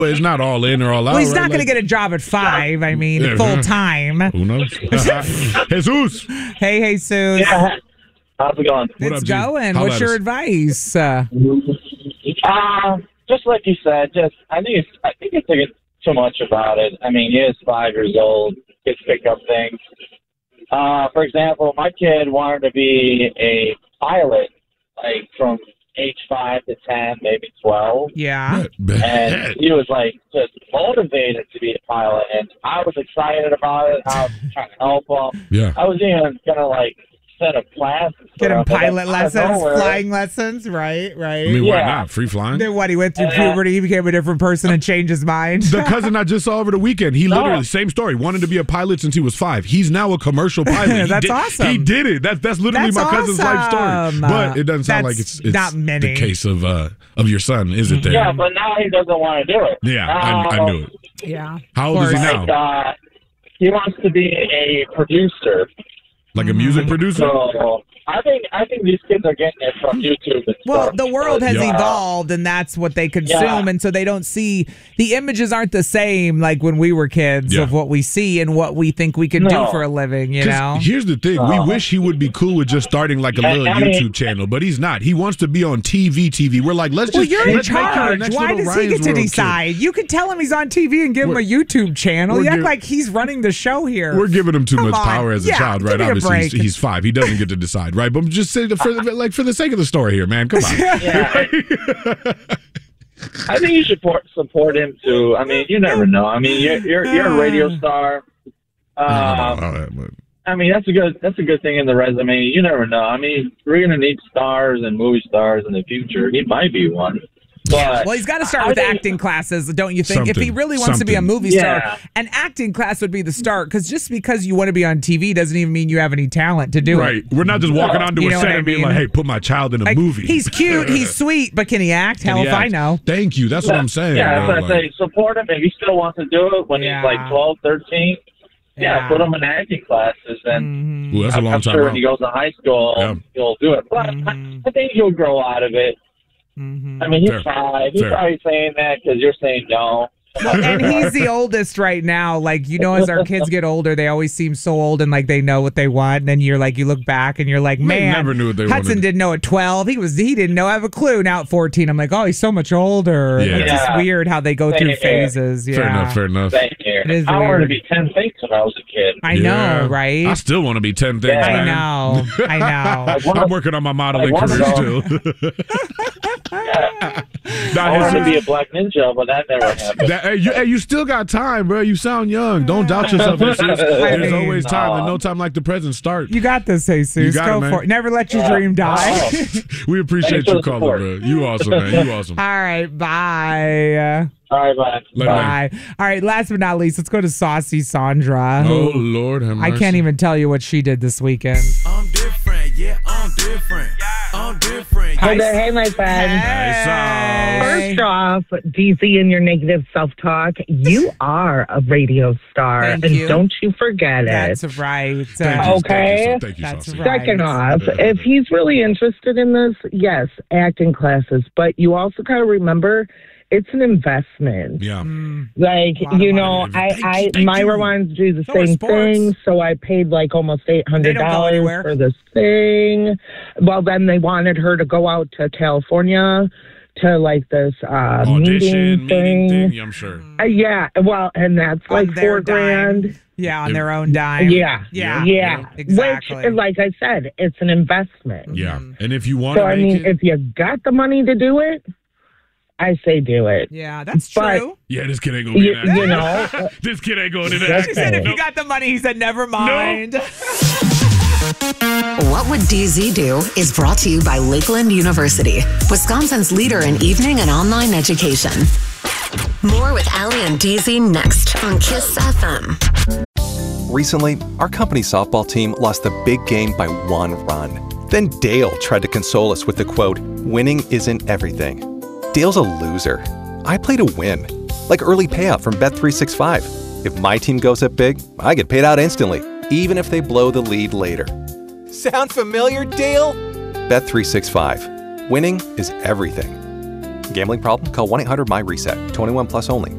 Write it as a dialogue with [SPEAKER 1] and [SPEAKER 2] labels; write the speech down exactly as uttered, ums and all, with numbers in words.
[SPEAKER 1] It's not all in or all out.
[SPEAKER 2] Well, he's
[SPEAKER 1] right?
[SPEAKER 2] not going to
[SPEAKER 1] Like,
[SPEAKER 2] get a job at five. I mean,
[SPEAKER 1] Yeah,
[SPEAKER 2] full
[SPEAKER 1] huh?
[SPEAKER 2] time.
[SPEAKER 1] Who knows? Jesus.
[SPEAKER 2] Hey, hey, Sue.
[SPEAKER 3] Yeah. How's it going?
[SPEAKER 1] What
[SPEAKER 2] It's
[SPEAKER 1] up, G?
[SPEAKER 2] going.
[SPEAKER 1] Holla
[SPEAKER 2] What's
[SPEAKER 1] at
[SPEAKER 2] your
[SPEAKER 1] us.
[SPEAKER 2] advice? Uh,
[SPEAKER 3] Uh, just like you said, just I think it's I think it's thinking too much about it. I mean, he is five years old. Kids pick up things. Uh, for example, my kid wanted to be a pilot, like from age five to ten, maybe twelve.
[SPEAKER 2] yeah.
[SPEAKER 3] And he was like just motivated to be a pilot, and I was excited about it. I was trying to help him.
[SPEAKER 1] Yeah.
[SPEAKER 3] I was even gonna like set up classes. for
[SPEAKER 2] Get him
[SPEAKER 3] him, but
[SPEAKER 2] pilot
[SPEAKER 3] out of
[SPEAKER 2] lessons,
[SPEAKER 3] nowhere-
[SPEAKER 2] flying lessons. Right, right.
[SPEAKER 1] I mean, why
[SPEAKER 3] Yeah.
[SPEAKER 1] not? Free flying?
[SPEAKER 2] Then what? He went through
[SPEAKER 3] Uh,
[SPEAKER 2] puberty, he became a different person, and changed his mind.
[SPEAKER 1] The cousin I just saw over the weekend, he
[SPEAKER 3] No.
[SPEAKER 1] literally, same story, wanted to be a pilot since he was five. He's now a commercial pilot. He
[SPEAKER 2] That's
[SPEAKER 1] did,
[SPEAKER 2] awesome.
[SPEAKER 1] He did it. That, that's literally
[SPEAKER 2] That's
[SPEAKER 1] my cousin's life story.
[SPEAKER 2] awesome.
[SPEAKER 1] But it doesn't sound
[SPEAKER 2] That's
[SPEAKER 1] like it's, it's
[SPEAKER 2] not many.
[SPEAKER 1] the case of uh, of your son, is it there?
[SPEAKER 3] Yeah, but now he doesn't want to do it.
[SPEAKER 1] Yeah, I, I knew it.
[SPEAKER 2] yeah.
[SPEAKER 1] How old is he now?
[SPEAKER 3] Like, uh, he wants to be a producer.
[SPEAKER 1] Like a music producer?
[SPEAKER 3] So I think I think these kids are getting it from YouTube. And
[SPEAKER 2] Well,
[SPEAKER 3] stuff
[SPEAKER 2] the world has
[SPEAKER 3] because, uh,
[SPEAKER 2] evolved, and that's what they consume,
[SPEAKER 3] Yeah.
[SPEAKER 2] and so they don't see the images aren't the same like when we were kids
[SPEAKER 1] Yeah.
[SPEAKER 2] of what we see and what we think we can
[SPEAKER 3] No.
[SPEAKER 2] do for a living. You
[SPEAKER 1] 'Cause
[SPEAKER 2] know,
[SPEAKER 1] here's the thing. We wish he would be cool with just starting like a
[SPEAKER 3] I-
[SPEAKER 1] little
[SPEAKER 3] I mean-
[SPEAKER 1] YouTube channel, but he's not. He wants to be on T V T V. We're like, let's
[SPEAKER 2] well,
[SPEAKER 1] just
[SPEAKER 2] you're in
[SPEAKER 1] let's make him the
[SPEAKER 2] charge.
[SPEAKER 1] next
[SPEAKER 2] Why
[SPEAKER 1] little
[SPEAKER 2] does he
[SPEAKER 1] Ryan's
[SPEAKER 2] get to
[SPEAKER 1] World kid.
[SPEAKER 2] decide? You can tell him he's on T V and give him a
[SPEAKER 1] We're-
[SPEAKER 2] YouTube channel.
[SPEAKER 1] we're
[SPEAKER 2] You act
[SPEAKER 1] give-
[SPEAKER 2] like he's running the show here.
[SPEAKER 1] We're giving him too
[SPEAKER 2] Come
[SPEAKER 1] much
[SPEAKER 2] on.
[SPEAKER 1] power as a
[SPEAKER 2] Yeah,
[SPEAKER 1] child,
[SPEAKER 2] give
[SPEAKER 1] right?
[SPEAKER 2] me a
[SPEAKER 1] Obviously, he's,
[SPEAKER 2] break.
[SPEAKER 1] he's five. He doesn't get to decide, right? But I'm just saying, for, like for the sake of the story here, man. Come on.
[SPEAKER 3] Yeah. I think you should support, support him too. I mean, you never know. I mean, you're you're, you're a radio star. Um,
[SPEAKER 1] All right, but-
[SPEAKER 3] I mean, that's a good that's a good thing in the resume. You never know. I mean, we're gonna need stars and movie stars in the future. He might be one. But
[SPEAKER 2] Well, he's got to start
[SPEAKER 3] I
[SPEAKER 2] with
[SPEAKER 3] think-
[SPEAKER 2] acting classes, don't you think? If he
[SPEAKER 1] Something.
[SPEAKER 2] really wants to be a
[SPEAKER 1] Something.
[SPEAKER 2] movie
[SPEAKER 3] Yeah.
[SPEAKER 2] star, an acting class would be the start. Because just because you want to be on T V doesn't even mean you have any talent to do
[SPEAKER 1] Right.
[SPEAKER 2] it.
[SPEAKER 1] We're not just walking onto
[SPEAKER 2] You
[SPEAKER 1] a
[SPEAKER 2] know
[SPEAKER 1] set
[SPEAKER 2] what I
[SPEAKER 1] and being
[SPEAKER 2] mean?
[SPEAKER 1] like, hey, put my child in a
[SPEAKER 2] Like,
[SPEAKER 1] movie.
[SPEAKER 2] he's cute, he's sweet, but can he act? Hell
[SPEAKER 1] Can he
[SPEAKER 2] if I
[SPEAKER 1] act?
[SPEAKER 2] know.
[SPEAKER 1] Thank you. That's what I'm saying.
[SPEAKER 3] Yeah, that's
[SPEAKER 1] bro.
[SPEAKER 3] what I
[SPEAKER 1] Like,
[SPEAKER 3] say. Support him if he still wants to do it when
[SPEAKER 2] Yeah.
[SPEAKER 3] he's like twelve, thirteen. Yeah,
[SPEAKER 2] Yeah.
[SPEAKER 3] put him in acting classes, and
[SPEAKER 2] Mhm.
[SPEAKER 1] Ooh, that's a
[SPEAKER 3] I'm,
[SPEAKER 1] long
[SPEAKER 3] I'm
[SPEAKER 1] time
[SPEAKER 3] sure
[SPEAKER 1] out.
[SPEAKER 3] when he goes to high school,
[SPEAKER 1] Yeah.
[SPEAKER 3] he'll do it. But
[SPEAKER 2] Mhm.
[SPEAKER 3] I think he'll grow out of it.
[SPEAKER 2] Mhm.
[SPEAKER 3] I mean, he's
[SPEAKER 1] Fair.
[SPEAKER 3] five. He's
[SPEAKER 1] Fair.
[SPEAKER 3] probably saying that because you're saying no.
[SPEAKER 2] Well, and he's the oldest right now. Like, you know, as our kids get older, they always seem so old and like they know what they want. And then you're like, you look back and you're like,
[SPEAKER 1] They
[SPEAKER 2] man,
[SPEAKER 1] never knew what they
[SPEAKER 2] Hudson
[SPEAKER 1] wanted.
[SPEAKER 2] didn't know at twelve. He was he didn't know. I have a clue. Now at fourteen, I'm like, oh, he's so much older. And
[SPEAKER 1] Yeah.
[SPEAKER 2] It's just
[SPEAKER 3] Yeah.
[SPEAKER 2] weird how they go
[SPEAKER 3] Same
[SPEAKER 2] through
[SPEAKER 3] here.
[SPEAKER 2] phases. Yeah.
[SPEAKER 1] Fair enough. Fair enough.
[SPEAKER 3] Same here.
[SPEAKER 2] It is
[SPEAKER 3] I wanted
[SPEAKER 2] weird.
[SPEAKER 3] to be ten things when I was a kid.
[SPEAKER 2] I
[SPEAKER 1] Yeah.
[SPEAKER 2] know, right?
[SPEAKER 1] I still want to be ten things,
[SPEAKER 3] Yeah.
[SPEAKER 2] I
[SPEAKER 1] man.
[SPEAKER 2] know. I know.
[SPEAKER 3] Like one
[SPEAKER 1] I'm
[SPEAKER 3] of-
[SPEAKER 1] working on my modeling
[SPEAKER 3] like one
[SPEAKER 1] career
[SPEAKER 3] of
[SPEAKER 1] still.
[SPEAKER 3] I
[SPEAKER 1] Nah,
[SPEAKER 3] wanted to
[SPEAKER 1] his-
[SPEAKER 3] be a black ninja, but that never happened.
[SPEAKER 1] that, hey, you, hey, you still got time, bro. You sound young. Don't doubt yourself. Jesus.
[SPEAKER 3] I
[SPEAKER 1] There's
[SPEAKER 2] mean,
[SPEAKER 1] always time, and
[SPEAKER 3] no.
[SPEAKER 1] no time like the present. Start.
[SPEAKER 2] You got this, Jesus.
[SPEAKER 1] You got
[SPEAKER 2] Go
[SPEAKER 1] it, man.
[SPEAKER 2] for it. Never let your
[SPEAKER 3] Yeah.
[SPEAKER 2] dream die.
[SPEAKER 3] Oh.
[SPEAKER 1] We appreciate
[SPEAKER 3] Thanks for
[SPEAKER 1] you
[SPEAKER 3] the
[SPEAKER 1] calling,
[SPEAKER 3] support.
[SPEAKER 1] bro. You awesome, man. You awesome.
[SPEAKER 2] All right. Bye.
[SPEAKER 3] All right, bye.
[SPEAKER 1] Later,
[SPEAKER 2] Bye. All right. Last but not least, let's go to Saucy Sandra.
[SPEAKER 1] Oh
[SPEAKER 2] who
[SPEAKER 1] Lord, have
[SPEAKER 2] I
[SPEAKER 1] mercy.
[SPEAKER 2] can't even tell you what she did this weekend.
[SPEAKER 4] I'm different, yeah, I'm different. I'm different.
[SPEAKER 5] Hey there, hey, my friend.
[SPEAKER 1] Hey, Sauce.
[SPEAKER 5] First off, D Z and your negative self-talk, you are a radio star,
[SPEAKER 2] Thank
[SPEAKER 5] and
[SPEAKER 2] you.
[SPEAKER 5] don't you forget
[SPEAKER 2] That's
[SPEAKER 5] it.
[SPEAKER 2] right.
[SPEAKER 1] Thank
[SPEAKER 2] Uh,
[SPEAKER 1] you,
[SPEAKER 5] Okay.
[SPEAKER 1] Thank you,
[SPEAKER 2] That's
[SPEAKER 1] Saucy.
[SPEAKER 2] right.
[SPEAKER 5] Second off, if he's really interested in this, yes, acting classes, but you also got to remember it's an investment.
[SPEAKER 1] Yeah.
[SPEAKER 5] Like,
[SPEAKER 2] Lot of
[SPEAKER 5] you
[SPEAKER 2] money.
[SPEAKER 5] know, I,
[SPEAKER 1] Thank you,
[SPEAKER 5] I
[SPEAKER 1] thank
[SPEAKER 5] Myra
[SPEAKER 1] you.
[SPEAKER 5] wanted to do the
[SPEAKER 2] So are
[SPEAKER 5] same
[SPEAKER 2] sports.
[SPEAKER 5] thing, so I paid like almost eight hundred
[SPEAKER 2] They don't go
[SPEAKER 5] dollars
[SPEAKER 2] anywhere.
[SPEAKER 5] for this thing. Well, then they wanted her to go out to California to like this uh,
[SPEAKER 1] Audition,
[SPEAKER 5] meeting thing.
[SPEAKER 1] meeting thing. Yeah, I'm sure.
[SPEAKER 5] Uh, yeah, well, and that's
[SPEAKER 2] On
[SPEAKER 5] like
[SPEAKER 2] their
[SPEAKER 5] four
[SPEAKER 2] dime.
[SPEAKER 5] grand.
[SPEAKER 2] Yeah, on their own dime.
[SPEAKER 5] Yeah,
[SPEAKER 2] Yeah.
[SPEAKER 5] yeah,
[SPEAKER 2] Exactly.
[SPEAKER 5] Which, like I said, it's an investment.
[SPEAKER 1] Yeah. And if you want
[SPEAKER 5] So
[SPEAKER 1] to
[SPEAKER 5] I
[SPEAKER 1] make
[SPEAKER 5] mean,
[SPEAKER 1] it,
[SPEAKER 5] if you got the money to do it, I say do it.
[SPEAKER 2] Yeah, that's
[SPEAKER 5] But-
[SPEAKER 2] true.
[SPEAKER 1] yeah, this kid ain't gonna be
[SPEAKER 5] You,
[SPEAKER 1] an actor.
[SPEAKER 5] you know,
[SPEAKER 1] This kid ain't going into
[SPEAKER 5] She
[SPEAKER 1] acting.
[SPEAKER 2] She said if
[SPEAKER 1] No.
[SPEAKER 2] you got the money, he said never mind.
[SPEAKER 6] What Would D Z Do is brought to you by Lakeland University, Wisconsin's leader in evening and online education. More with Allie and D Z next on Kiss F M.
[SPEAKER 7] Recently, our company softball team lost the big game by one run. Then Dale tried to console us with the quote, "Winning isn't everything." Dale's a loser. I play to win. Like early payout from Bet three sixty-five. If my team goes up big, I get paid out instantly, even if they blow the lead later. Sound familiar, Dale? Bet three sixty-five. Winning is everything. Gambling problem? Call one eight hundred M Y RESET. twenty-one plus only.